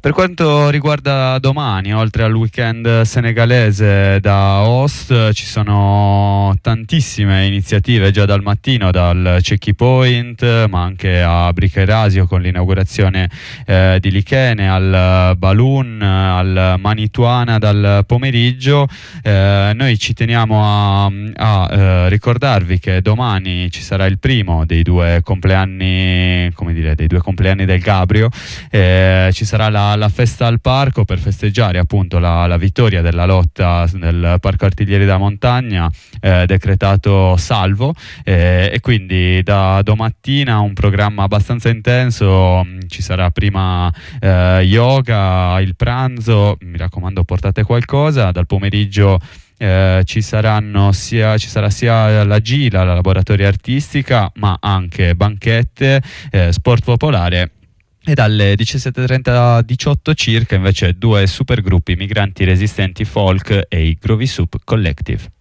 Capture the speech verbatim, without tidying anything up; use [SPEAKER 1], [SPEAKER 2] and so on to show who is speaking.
[SPEAKER 1] Per quanto riguarda domani, oltre al weekend senegalese da host, ci sono tantissime iniziative già dal mattino, dal Checky Point, ma anche a Bricherasio con l'inaugurazione eh, di Lichene, al Balloon, al Manituana dal pomeriggio. Eh, noi ci teniamo a, a eh, ricordarvi che domani ci sarà il primo dei due compleanni, come dire, dei due compleanni del Gabrio. Eh, ci sarà la, la festa al parco per festeggiare appunto la, la vittoria della lotta del Parco Artiglieri da Montagna, eh, decretato salvo, eh, e quindi da domattina un programma abbastanza intenso. Ci sarà prima eh, yoga, il pranzo, mi raccomando portate qualcosa, dal pomeriggio Eh, ci saranno sia ci sarà sia la Gila, la laboratoria artistica, ma anche banchette, eh, sport popolare, e dalle diciassette e trenta diciotto circa invece due supergruppi migranti resistenti folk e i Groovy Soup Collective.